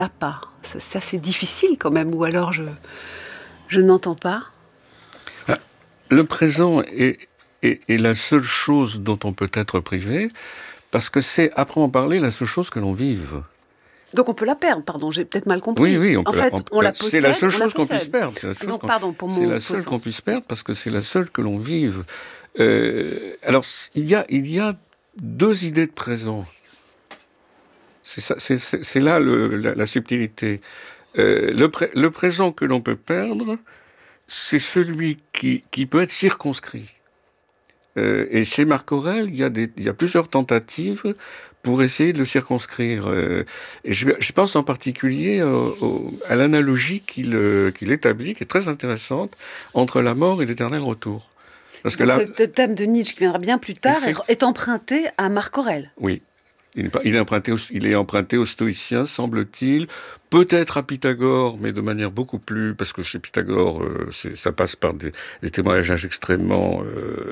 pas. Ça, c'est difficile quand même, ou alors je n'entends pas. Le présent est la seule chose dont on peut être privé, parce que c'est, à proprement parler, la seule chose que l'on vive. Donc on peut la perdre, pardon, j'ai peut-être mal compris. Oui, on la possède. C'est la seule chose qu'on puisse perdre. C'est la seule qu'on puisse perdre, parce que c'est la seule que l'on vive. Alors, il y a deux idées de présent. C'est là la subtilité. Le présent que l'on peut perdre, c'est celui qui peut être circonscrit. Et chez Marc Aurèle, il y a plusieurs tentatives pour essayer de le circonscrire. Et je pense en particulier à l'analogie qu'il établit, qui est très intéressante, entre la mort et l'éternel retour. Parce que ce thème de Nietzsche, qui viendra bien plus tard, est emprunté à Marc Aurèle. Oui. Il est emprunté aux stoïciens, semble-t-il, peut-être à Pythagore, mais de manière beaucoup plus, parce que chez Pythagore, ça passe par des témoignages extrêmement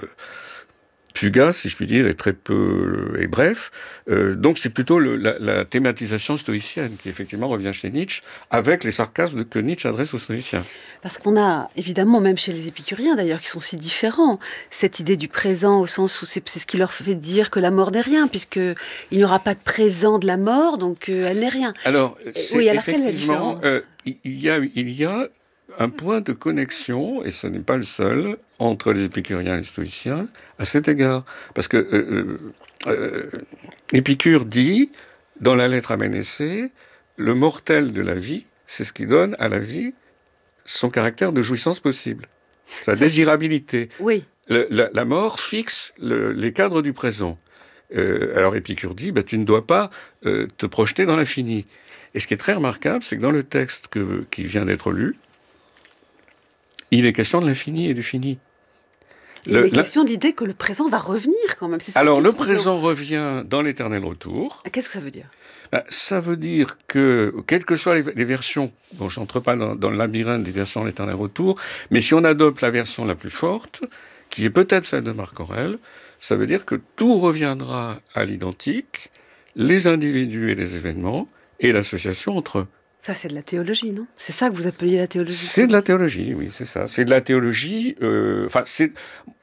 fugaces, si je puis dire, et très peu et bref. Donc c'est plutôt la thématisation stoïcienne qui effectivement revient chez Nietzsche, avec les sarcasmes que Nietzsche adresse aux stoïciens. Parce qu'on a, évidemment, même chez les épicuriens d'ailleurs, qui sont si différents, cette idée du présent au sens où c'est ce qui leur fait dire que la mort n'est rien, puisqu'il n'y aura pas de présent de la mort, donc elle n'est rien. Alors, effectivement, il y a un point de connexion, et ce n'est pas le seul, entre les épicuriens et les stoïciens, à cet égard. Parce que Épicure dit, dans la lettre à Ménécée, le mortel de la vie, c'est ce qui donne à la vie son caractère de jouissance possible, sa désirabilité. Oui. La mort fixe les cadres du présent. Alors Épicure dit, tu ne dois pas te projeter dans l'infini. Et ce qui est très remarquable, c'est que dans le texte qui vient d'être lu, il est question de l'infini et du fini. Il est question de l'idée que le présent va revenir quand même. Alors le présent revient dans l'éternel retour. Qu'est-ce que ça veut dire ? Ça veut dire que, quelles que soient les versions, bon, je n'entre pas dans le labyrinthe des versions de l'éternel retour, mais si on adopte la version la plus forte, qui est peut-être celle de Marc Aurèle, ça veut dire que tout reviendra à l'identique, les individus et les événements, et l'association entre eux. Ça, c'est de la théologie, non ? C'est ça que vous appeliez la théologie ? C'est de la théologie, oui, c'est ça. C'est de la théologie, c'est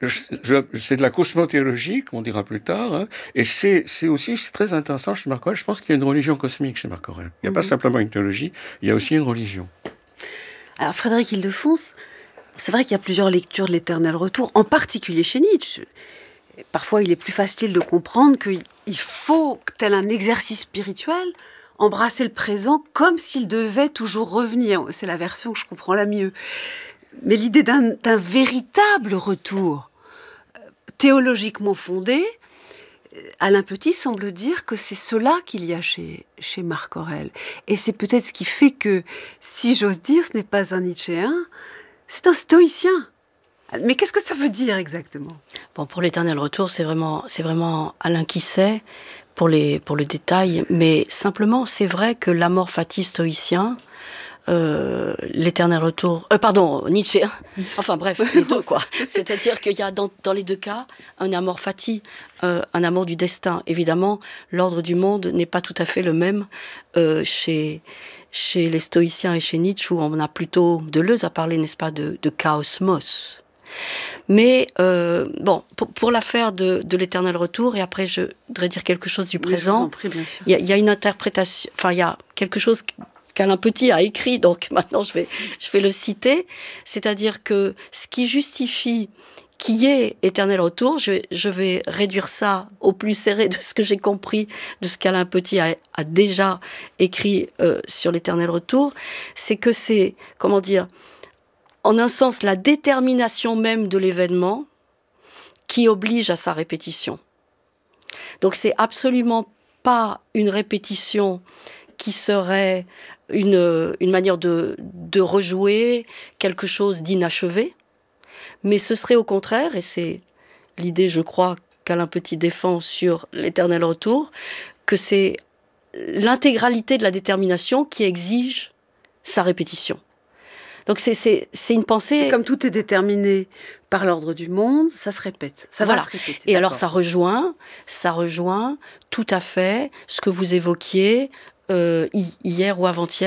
de la cosmothéologie, qu'on dira plus tard, hein, et c'est très intéressant chez Marc Aurèle. Je pense qu'il y a une religion cosmique chez Marc Aurèle. Il n'y a pas simplement une théologie, il y a aussi une religion. Alors, Frédéric Ildefonse, c'est vrai qu'il y a plusieurs lectures de l'éternel retour, en particulier chez Nietzsche. Parfois, il est plus facile de comprendre qu'il faut, tel un exercice spirituel, embrasser le présent comme s'il devait toujours revenir. C'est la version que je comprends la mieux. Mais l'idée d'un véritable retour théologiquement fondé, Alain Petit semble dire que c'est cela qu'il y a chez Marc Aurèle. Et c'est peut-être ce qui fait que, si j'ose dire, ce n'est pas un Nietzschéen, c'est un stoïcien. Mais qu'est-ce que ça veut dire exactement ? Bon, pour l'éternel retour, c'est vraiment Alain qui sait. Pour le détail, mais simplement, c'est vrai que l'amor fati stoïcien, l'éternel retour... Nietzsche. Enfin bref, les deux, quoi. C'est-à-dire qu'il y a dans les deux cas un amor fati, un amour du destin. Évidemment, l'ordre du monde n'est pas tout à fait le même chez les stoïciens et chez Nietzsche, où on a plutôt Deleuze à parler, n'est-ce pas, de chaosmos. Mais pour l'affaire de l'éternel retour, et après je voudrais dire quelque chose du présent. Je vous en prie, bien sûr. Il y a une interprétation, il y a quelque chose qu'Alain Petit a écrit, donc maintenant je vais le citer, c'est-à-dire que ce qui justifie qui est éternel retour, je vais réduire ça au plus serré de ce que j'ai compris, de ce qu'Alain Petit a déjà écrit sur l'éternel retour, c'est que c'est, comment dire, en un sens, la détermination même de l'événement qui oblige à sa répétition. Donc c'est absolument pas une répétition qui serait une manière de rejouer quelque chose d'inachevé, mais ce serait au contraire, et c'est l'idée, je crois, qu'Alain Petit défend sur l'éternel retour, que c'est l'intégralité de la détermination qui exige sa répétition. Donc c'est une pensée... Et comme tout est déterminé par l'ordre du monde, ça se répète. Ça va se répéter. Et alors ça rejoint tout à fait ce que vous évoquiez hier ou avant-hier.